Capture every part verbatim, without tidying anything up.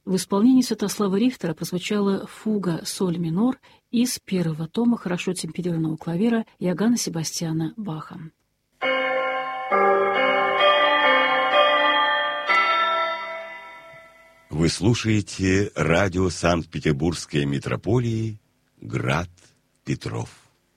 В исполнении Святослава Рихтера прозвучала фуга соль минор из первого тома хорошо темперированного клавира Иоганна Себастьяна Баха. Вы слушаете радио Санкт-Петербургской митрополии «Град Петров».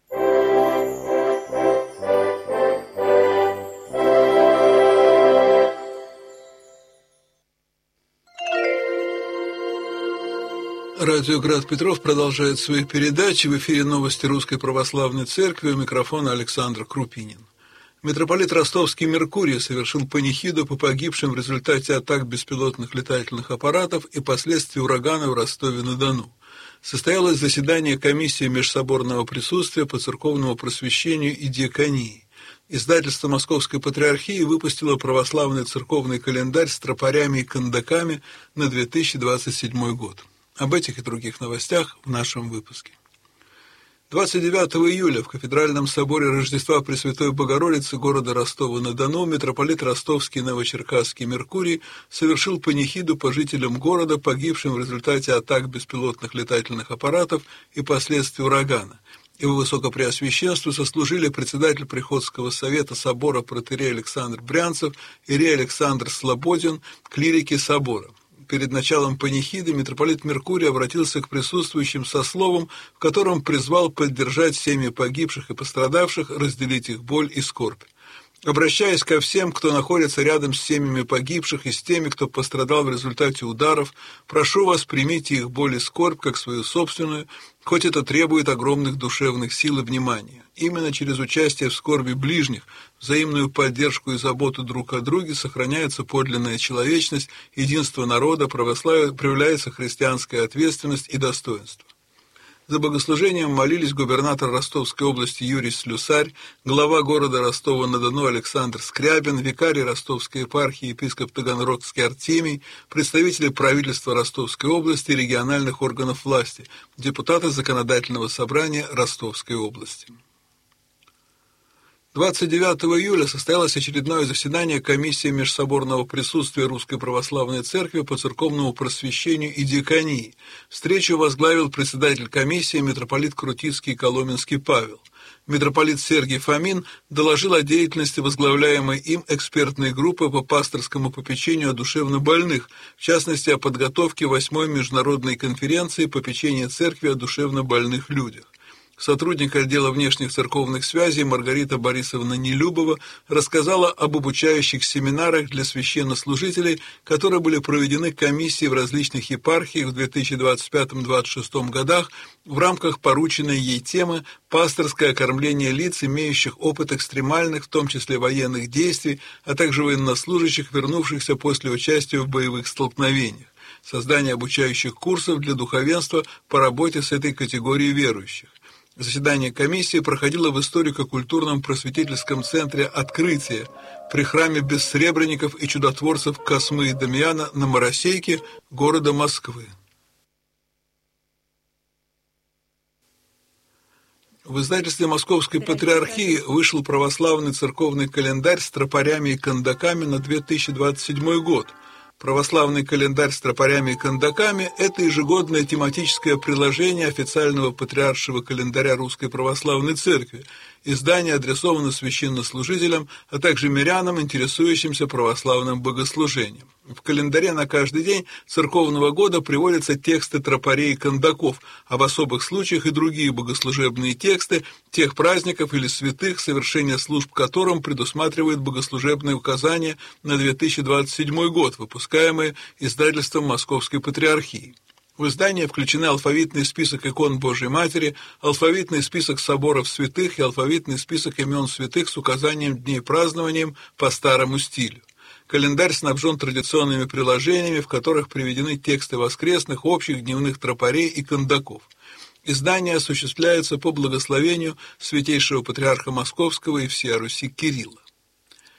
Радио «Град Петров» продолжает свои передачи. В эфире новости Русской Православной Церкви. У микрофона Александр Крупинин. Митрополит Ростовский Меркурий совершил панихиду по погибшим в результате атак беспилотных летательных аппаратов и последствий урагана в Ростове-на-Дону. Состоялось заседание комиссии межсоборного присутствия по церковному просвещению и диаконии. Издательство Московской Патриархии выпустило православный церковный календарь с тропарями и кандаками на две тысячи двадцать седьмой год. Об этих и других новостях в нашем выпуске. двадцать девятого июля в Кафедральном соборе Рождества Пресвятой Богородицы города Ростова-на-Дону митрополит Ростовский Новочеркасский Меркурий совершил панихиду по жителям города, погибшим в результате атак беспилотных летательных аппаратов и последствий урагана. Его Высокопреосвященству сослужили председатель Приходского совета собора протоиерей Александр Брянцев, иерей Александр Слободин, клирики собора. Перед началом панихиды митрополит Меркурий обратился к присутствующим со словом, в котором призвал поддержать семьи погибших и пострадавших, разделить их боль и скорбь. Обращаясь ко всем, кто находится рядом с семьями погибших и с теми, кто пострадал в результате ударов, прошу вас, примите их боль и скорбь как свою собственную, хоть это требует огромных душевных сил и внимания. Именно через участие в скорби ближних, взаимную поддержку и заботу друг о друге сохраняется подлинная человечность, единство народа, православие, проявляется христианская ответственность и достоинство. За богослужением молились губернатор Ростовской области Юрий Слюсарь, глава города Ростова-на-Дону Александр Скрябин, викарий Ростовской епархии епископ Таганрогский Артемий, представители правительства Ростовской области и региональных органов власти, депутаты Законодательного собрания Ростовской области. двадцать девятого июля состоялось очередное заседание комиссии межсоборного присутствия Русской Православной Церкви по церковному просвещению и диаконии. Встречу возглавил председатель комиссии митрополит Крутицкий и Коломенский Павел. Митрополит Сергий Фомин доложил о деятельности возглавляемой им экспертной группы по пасторскому попечению о душевнобольных, в частности о подготовке восьмой международной конференции попечения Церкви о душевнобольных людях. Сотрудник отдела внешних церковных связей Маргарита Борисовна Нелюбова рассказала об обучающих семинарах для священнослужителей, которые были проведены комиссией в различных епархиях в две тысячи двадцать пятом — две тысячи двадцать шестом годах в рамках порученной ей темы «Пасторское окормление лиц, имеющих опыт экстремальных, в том числе военных действий, а также военнослужащих, вернувшихся после участия в боевых столкновениях. Создание обучающих курсов для духовенства по работе с этой категорией верующих». Заседание комиссии проходило в историко-культурном просветительском центре «Открытие» при храме бессребренников и чудотворцев Космы и Дамиана на Моросейке города Москвы. В издательстве Московской Патриархии вышел православный церковный календарь с тропарями и кандаками на две тысячи двадцать седьмой год. Православный календарь с тропарями и кандаками – это ежегодное тематическое приложение официального патриаршего календаря Русской Православной Церкви. Издание адресовано священнослужителям, а также мирянам, интересующимся православным богослужением. В календаре на каждый день церковного года приводятся тексты тропарей и кандаков, а в особых случаях и другие богослужебные тексты тех праздников или святых, совершение служб которым предусматривает богослужебные указания на две тысячи двадцать седьмой год, выпускаемые издательством Московской Патриархии. В издание включены алфавитный список икон Божией Матери, алфавитный список соборов святых и алфавитный список имен святых с указанием дней празднования по старому стилю. Календарь снабжен традиционными приложениями, в которых приведены тексты воскресных, общих, дневных тропарей и кандаков. Издание осуществляется по благословению святейшего патриарха Московского и всея Руси Кирилла.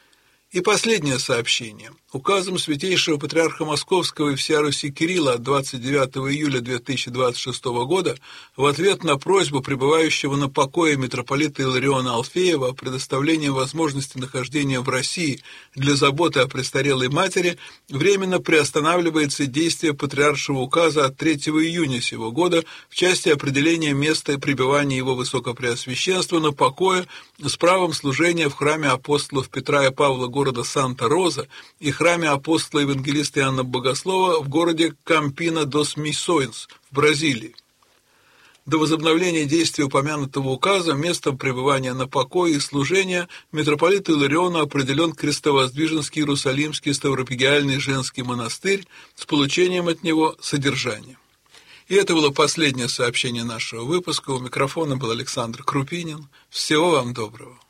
И последнее сообщение. Указом Святейшего Патриарха Московского и всея Руси Кирилла от двадцать девятого июля две тысячи двадцать шестого года в ответ на просьбу пребывающего на покое митрополита Илариона Алфеева о предоставлении возможности нахождения в России для заботы о престарелой матери временно приостанавливается действие Патриаршего указа от третьего июня сего года в части определения места пребывания его Высокопреосвященства на покое с правом служения в храме апостолов Петра и Павла города Санта-Роза и храме апостола евангелиста Иоанна Богослова в городе Кампина-дос-Миссоинс в Бразилии. До возобновления действия упомянутого указа местом пребывания на покое и служения митрополиту Илариону определен Крестовоздвиженский Иерусалимский Ставропигиальный женский монастырь с получением от него содержания. И это было последнее сообщение нашего выпуска. У микрофона был Александр Крупинин. Всего вам доброго.